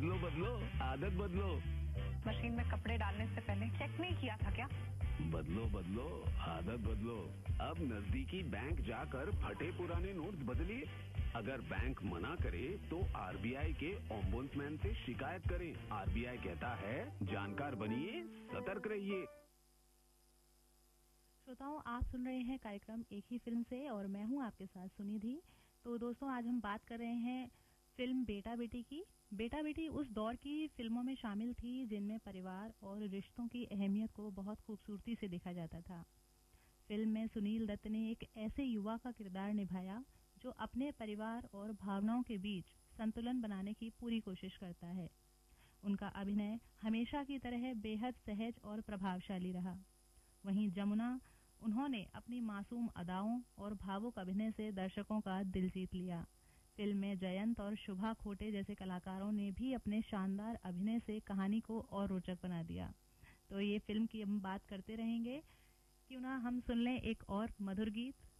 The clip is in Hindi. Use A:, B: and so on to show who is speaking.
A: बदलो बदलो, आदत बदलो।
B: मशीन में कपड़े डालने से पहले चेक नहीं किया था क्या?
A: बदलो बदलो, आदत बदलो। अब नजदीकी बैंक जाकर फटे पुराने नोट्स बदलिए। अगर बैंक मना करे तो आरबीआई के ओम्बुड्समैन से शिकायत करें। आरबीआई कहता है, जानकार बनिए, सतर्क रहिए।
C: श्रोताओं, आप सुन रहे हैं कार्यक्रम एक ही फिल्म से और मैं हूं आपके साथ सुनिधि। तो दोस्तों, आज हम बात कर रहे हैं फिल्म बेटा बेटी की। बेटा बेटी उस दौर की फिल्मों में शामिल थी जिनमें परिवार और रिश्तों की अहमियत को बहुत खूबसूरती से देखा जाता था। फिल्म में सुनील दत्त ने एक ऐसे युवा का किरदार निभाया जो अपने परिवार और भावनाओं के बीच संतुलन बनाने की पूरी कोशिश करता है। उनका अभिनय हमेशा की तरह बेहद सहज और प्रभावशाली रहा। वहीं जमुना, उन्होंने अपनी मासूम अदाओं और भावुक अभिनय से दर्शकों का दिल जीत लिया। फिल्म में जयंत और शुभा खोटे जैसे कलाकारों ने भी अपने शानदार अभिनय से कहानी को और रोचक बना दिया। तो ये फिल्म की हम बात करते रहेंगे। क्यों ना हम सुन लें एक और मधुर गीत।